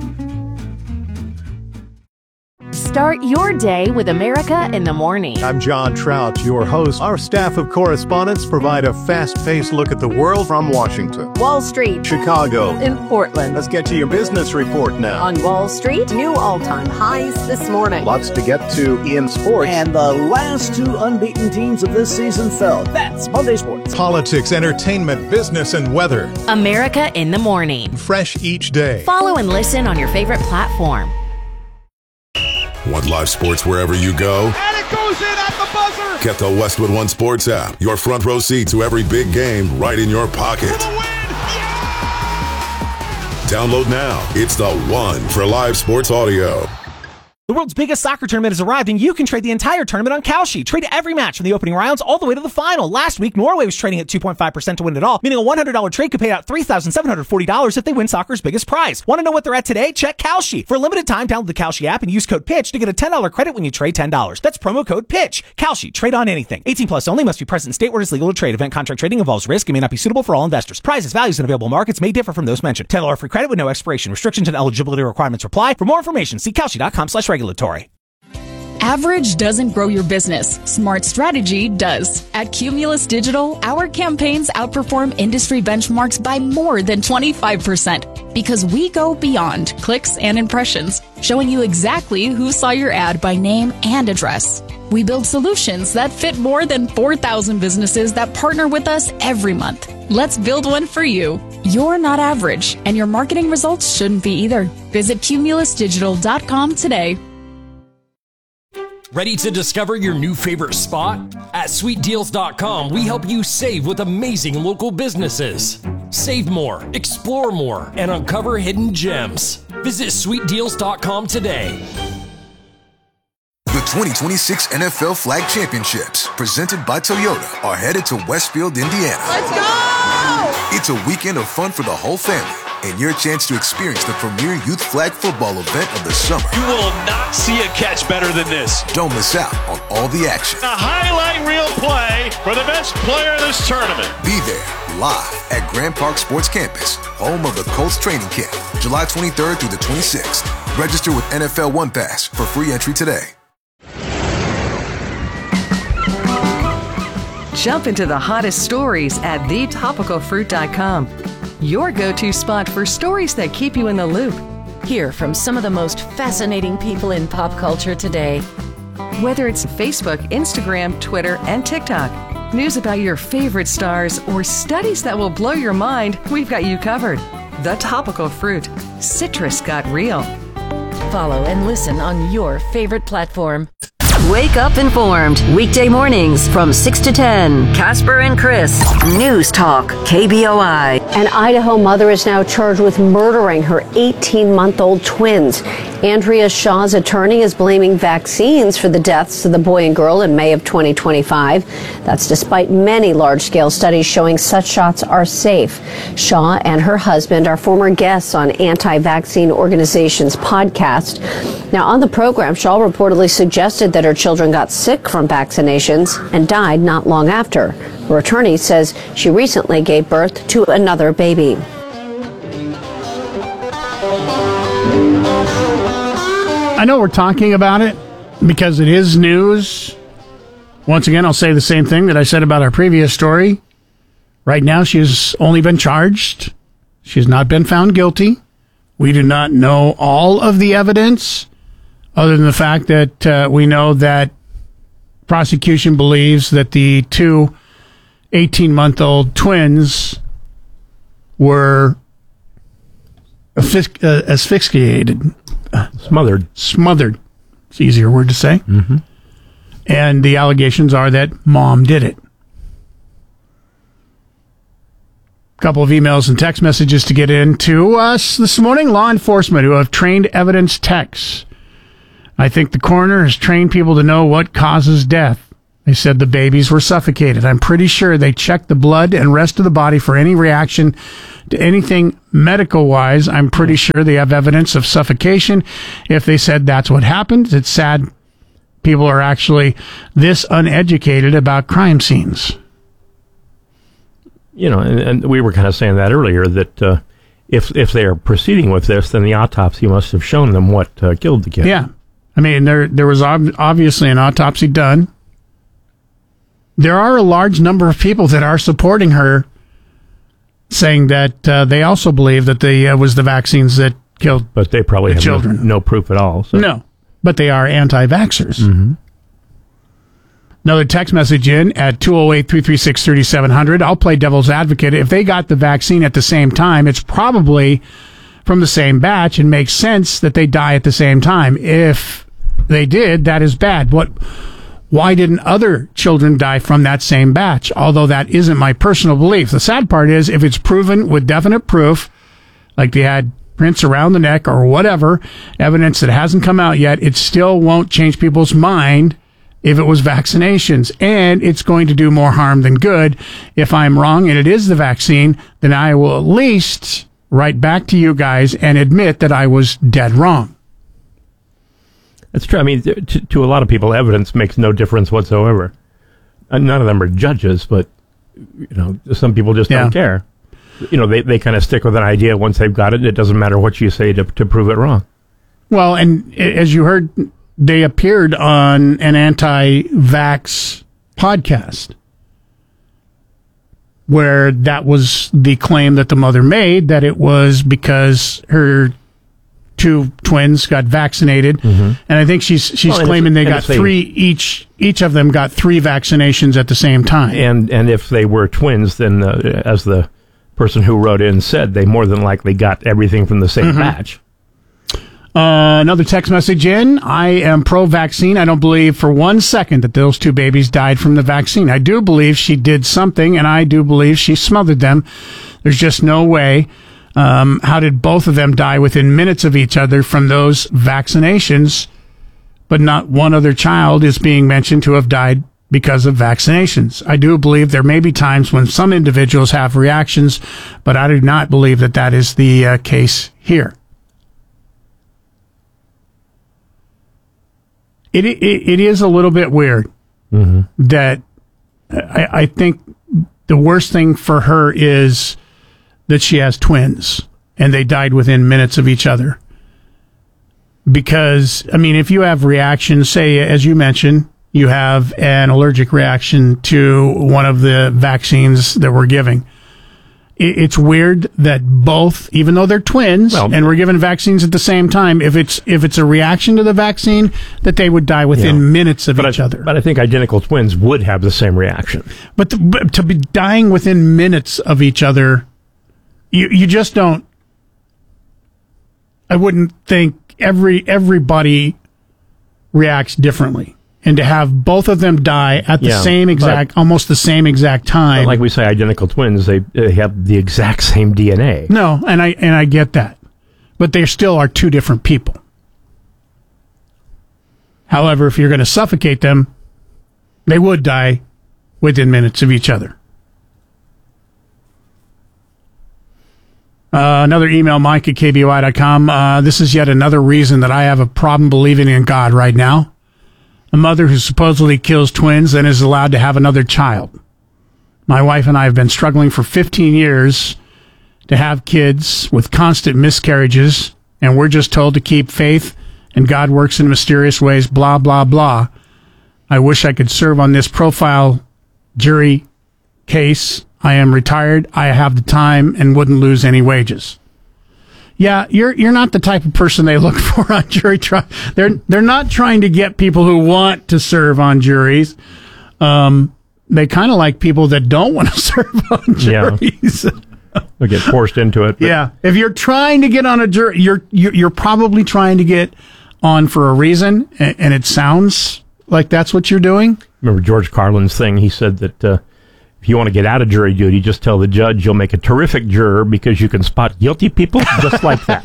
Start your day with America in the morning. I'm John Trout, your host. Our staff of correspondents provide a fast-paced look at the world from Washington, Wall Street, Chicago, in Portland. Let's get to your business report now. On Wall Street, new all-time highs this morning. Lots to get to in sports. And the last two unbeaten teams of this season fell. That's Monday Sports. Politics, entertainment, business, and weather. America in the morning. Fresh each day. Follow and listen on your favorite platform. Want live sports wherever you go? And it goes in at the buzzer! Get the Westwood One Sports app. Your front row seat to every big game right in your pocket. For the win! Yeah! Download now. It's the one for live sports audio. The world's biggest soccer tournament has arrived, and you can trade the entire tournament on Kalshi. Trade every match from the opening rounds all the way to the final. Last week, Norway was trading at two point five percent to win it all, meaning a one hundred dollars trade could pay out three thousand seven hundred forty dollars if they win soccer's biggest prize. Want to know what they're at today? Check Kalshi. For a limited time, download the Kalshi app and use code PITCH to get a ten dollars credit when you trade ten dollars. That's promo code PITCH. Kalshi. Trade on anything. eighteen plus only. Must be present in state where it is legal to trade. Event contract trading involves risk and may not be suitable for all investors. Prizes, values, and available markets may differ from those mentioned. ten dollars free credit with no expiration. Restrictions and eligibility requirements apply. For more information, see Kalshi.com slash regulatory. Average doesn't grow your business. Smart strategy does. At Cumulus Digital, our campaigns outperform industry benchmarks by more than twenty-five percent because we go beyond clicks and impressions, showing you exactly who saw your ad by name and address. We build solutions that fit more than four thousand businesses that partner with us every month. Let's build one for you. You're not average, and your marketing results shouldn't be either. Visit cumulus digital dot com today. Ready to discover your new favorite spot? At sweet deals dot com, we help you save with amazing local businesses. Save more, explore more, and uncover hidden gems. Visit sweet deals dot com today. The twenty twenty-six N F L Flag Championships, presented by Toyota, are headed to Westfield, Indiana. Let's go! It's a weekend of fun for the whole family, and your chance to experience the premier youth flag football event of the summer. You will not see a catch better than this. Don't miss out on all the action. A highlight reel play for the best player in this tournament. Be there, live at Grand Park Sports Campus, home of the Colts training camp, July twenty-third through the twenty-sixth. Register with N F L One Pass for free entry today. Jump into the hottest stories at the topical fruit dot com. Your go-to spot for stories that keep you in the loop. Hear from some of the most fascinating people in pop culture today. Whether it's Facebook, Instagram, Twitter, and TikTok, news about your favorite stars, or studies that will blow your mind, we've got you covered. The Topical Fruit. Citrus got real. Follow and listen on your favorite platform. Wake up informed. Weekday mornings from six to ten. Casper and Chris. News Talk. K B O I. An Idaho mother is now charged with murdering her eighteen-month-old twins. Andrea Shaw's attorney is blaming vaccines for the deaths of the boy and girl in May of twenty twenty-five. That's despite many large-scale studies showing such shots are safe. Shaw and her husband are former guests on Anti-Vaccine Organization's podcast. Now, on the program, Shaw reportedly suggested that her children got sick from vaccinations and died not long after. Her attorney says she recently gave birth to another baby. I know we're talking about it because it is news. Once again, I'll say the same thing that I said about our previous story. Right now, she has only been charged. She has not been found guilty. We do not know all of the evidence, other than the fact that uh, we know that prosecution believes that the two eighteen-month-old twins were asphyx- uh, asphyxiated. Smothered. Smothered. It's an easier word to say. Mm-hmm. And the allegations are that mom did it. A couple of emails and text messages to get into us this morning. Law enforcement who have trained evidence techs. I think the coroner has trained people to know what causes death. They said the babies were suffocated. I'm pretty sure they checked the blood and rest of the body for any reaction to anything medical-wise. I'm pretty sure they have evidence of suffocation. If they said that's what happened, it's sad people are actually this uneducated about crime scenes. You know, and, and we were kind of saying that earlier, that uh, if if they are proceeding with this, then the autopsy must have shown them what uh, killed the kid. Yeah. I mean, there there was ob- obviously an autopsy done. There are a large number of people that are supporting her, saying that uh, they also believe that the uh, was the vaccines that killed But they probably the have children. No, no proof at all. So. No, but they are anti-vaxxers. Mm-hmm. Another text message in at two oh eight, three three six, three seven zero zero. I'll play devil's advocate. If they got the vaccine at the same time, it's probably from the same batch and makes sense that they die at the same time. If they did, that is bad. What? Why didn't other children die from that same batch? Although that isn't my personal belief. The sad part is if it's proven with definite proof, like they had prints around the neck or whatever, evidence that hasn't come out yet, it still won't change people's mind if it was vaccinations. And it's going to do more harm than good. If I'm wrong and it is the vaccine, then I will at least write back to you guys and admit that I was dead wrong. That's true. I mean, to, to a lot of people, evidence makes no difference whatsoever. Uh, none of them are judges, but you know, some people just Yeah. don't care. You know, they, they kind of stick with an idea once they've got it. It doesn't matter what you say to to prove it wrong. Well, and a- as you heard, they appeared on an anti-vax podcast where that was the claim that the mother made, that it was because her two twins got vaccinated, Mhm. and I think she's she's Well, and claiming if- they and got if they- three each. Each of them got three vaccinations at the same time. And and if they were twins, then uh, as the person who wrote in said, they more than likely got everything from the same Mhm. batch. Uh, another text message in. I am pro-vaccine. I don't believe for one second that those two babies died from the vaccine. I do believe she did something, and I do believe she smothered them. There's just no way. Um, how did both of them die within minutes of each other from those vaccinations, but not one other child is being mentioned to have died because of vaccinations? I do believe there may be times when some individuals have reactions, but I do not believe that that is the uh, case here. It, it it is a little bit weird Mm-hmm. that I, I think the worst thing for her is that she has twins and they died within minutes of each other. Because, I mean, if you have reactions, say, as you mentioned, you have an allergic reaction to one of the vaccines that we're giving. It's weird that both, even though they're twins Well, and we're given vaccines at the same time, if it's if it's a reaction to the vaccine, that they would die within Yeah. minutes of But each I, other. But I think identical twins would have the same reaction. But, the, but to be dying within minutes of each other, you you just don't. I wouldn't think every everybody reacts differently, and to have both of them die at the Yeah, same exact, but- almost the same exact time. But like we say, identical twins, they, they have the exact same D N A. No, and I and I get that, but they still are two different people. However, if you're going to suffocate them, they would die within minutes of each other. Uh, another email, Mike at K B O I dot com. Uh, this is yet another reason that I have a problem believing in God right now. A mother who supposedly kills twins and is allowed to have another child. My wife and I have been struggling for fifteen years to have kids with constant miscarriages, and we're just told to keep faith and God works in mysterious ways, blah, blah, blah. I wish I could serve on this profile jury case. I am retired. I have the time and wouldn't lose any wages. Yeah, you're you're not the type of person they look for on jury trial. They're they're not trying to get people who want to serve on juries. Um, they kind of like people that don't want to serve on juries. Yeah. They'll get forced into it. But. Yeah, if you're trying to get on a jury, you're you're probably trying to get on for a reason, and, and it sounds like that's what you're doing. Remember George Carlin's thing? He said that. Uh, If you want to get out of jury duty, just tell the judge you'll make a terrific juror because you can spot guilty people just like that.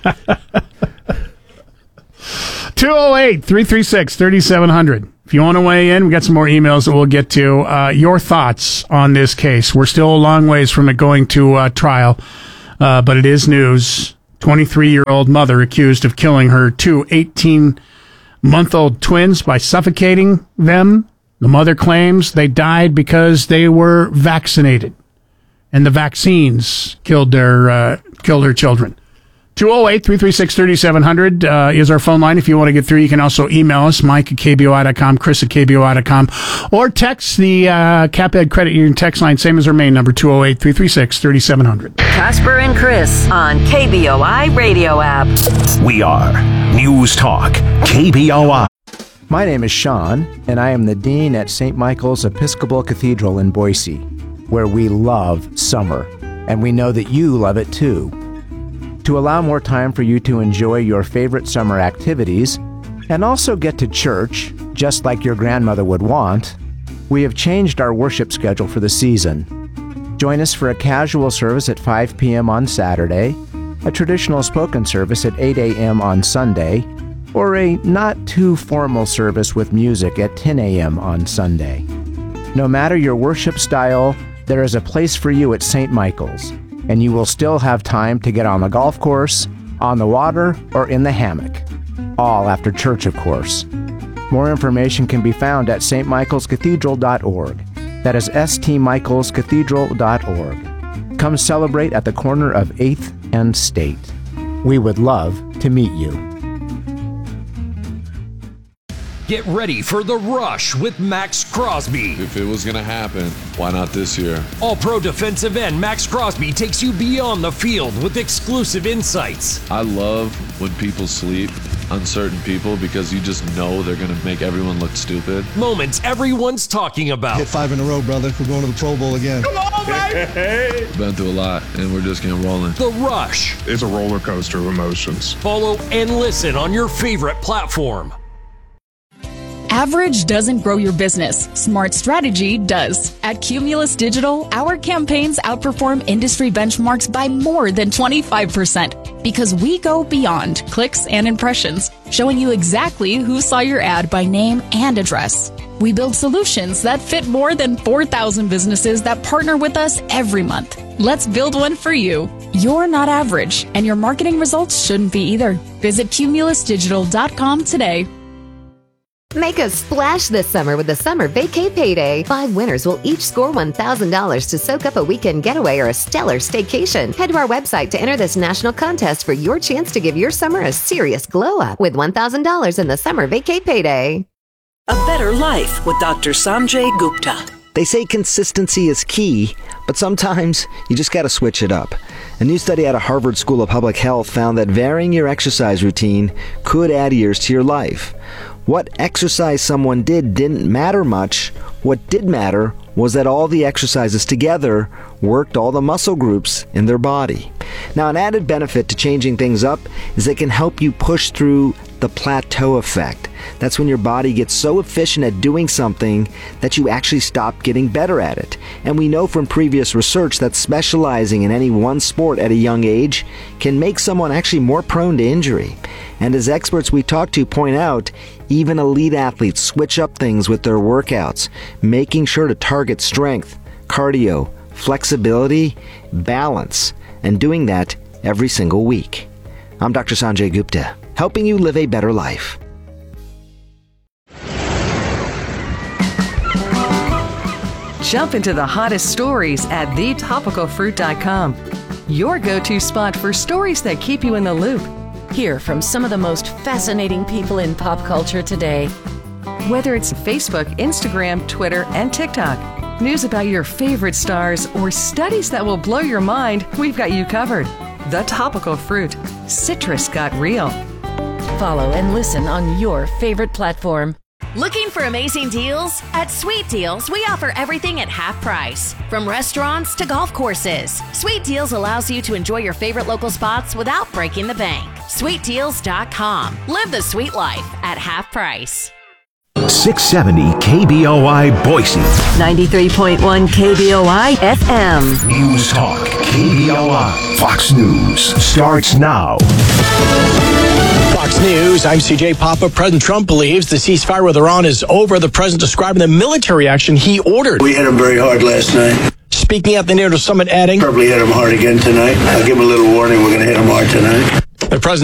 two oh eight, three three six, three seven zero zero. If you want to weigh in, we got some more emails that we'll get to. Uh, your thoughts on this case. We're still a long ways from it going to uh, trial, uh, but it is news. twenty-three-year-old mother accused of killing her two eighteen-month-old twins by suffocating them. The mother claims they died because they were vaccinated, and the vaccines killed their uh, killed her children. two oh eight, three three six, three seven zero zero uh, is our phone line. If you want to get through, you can also email us, Mike at K B O I dot com, Chris at K B O I dot com, or text the uh, CapEd Credit Union text line, same as our main number, two oh eight, three three six, three seven zero zero. Casper and Chris on K B O I Radio app. We are News Talk K B O I. My name is Sean, and I am the Dean at Saint Michael's Episcopal Cathedral in Boise, where we love summer, and we know that you love it too. To allow more time for you to enjoy your favorite summer activities, and also get to church, just like your grandmother would want, we have changed our worship schedule for the season. Join us for a casual service at five p.m. on Saturday, a traditional spoken service at eight a.m. on Sunday, or a not-too-formal service with music at ten a.m. on Sunday. No matter your worship style, there is a place for you at Saint Michael's, and you will still have time to get on the golf course, on the water, or in the hammock. All after church, of course. More information can be found at s t michaels cathedral dot org. That is s t michaels cathedral dot org. Come celebrate at the corner of eighth and State. We would love to meet you. Get ready for The Rush with Max Crosby. If it was going to happen, why not this year? All-pro defensive end Max Crosby takes you beyond the field with exclusive insights. I love when people sleep, uncertain people, because you just know they're going to make everyone look stupid. Moments everyone's talking about. Hit five in a row, brother. We're going to the Pro Bowl again. Come on, baby! Hey. Been through a lot, and we're just getting rolling. The Rush. It's a roller coaster of emotions. Follow and listen on your favorite platform. Average doesn't grow your business. Smart strategy does. At Cumulus Digital, our campaigns outperform industry benchmarks by more than twenty-five percent because we go beyond clicks and impressions, showing you exactly who saw your ad by name and address. We build solutions that fit more than four thousand businesses that partner with us every month. Let's build one for you. You're not average, and your marketing results shouldn't be either. Visit cumulus digital dot com today. Make a splash this summer with the Summer Vacay Payday. Five winners will each score one thousand dollars to soak up a weekend getaway or a stellar staycation. Head to our website to enter this national contest for your chance to give your summer a serious glow-up with one thousand dollars in the Summer Vacay Payday. A better life with Doctor Sanjay Gupta. They say consistency is key, but sometimes you just got to switch it up. A new study out of Harvard School of Public Health found that varying your exercise routine could add years to your life. What exercise someone did didn't matter much. What did matter was that all the exercises together worked all the muscle groups in their body. Now, an added benefit to changing things up is they can help you push through the plateau effect. That's when your body gets so efficient at doing something that you actually stop getting better at it. And we know from previous research that specializing in any one sport at a young age can make someone actually more prone to injury. And as experts we talk to point out, even elite athletes switch up things with their workouts, making sure to target strength, cardio, flexibility, balance, and doing that every single week. I'm Doctor Sanjay Gupta, helping you live a better life. Jump into the hottest stories at the topical fruit dot com. Your go-to spot for stories that keep you in the loop. Hear from some of the most fascinating people in pop culture today. Whether it's Facebook, Instagram, Twitter, and TikTok, news about your favorite stars, or studies that will blow your mind, we've got you covered. The Topical Fruit. Citrus got real. Follow and listen on your favorite platform. Looking for amazing deals? At Sweet Deals, we offer everything at half price. From restaurants to golf courses, Sweet Deals allows you to enjoy your favorite local spots without breaking the bank. sweet deals dot com. Live the sweet life at half price. six seventy K B O I Boise. ninety-three point one K B O I F M. News Talk K B O I. Fox News starts now. Fox News, I'm C J Papa. President Trump believes the ceasefire with Iran is over. The president describing the military action he ordered. We hit him very hard last night. Speaking at the NATO summit, adding, probably hit him hard again tonight. I'll give him a little warning. We're going to hit him hard tonight. The president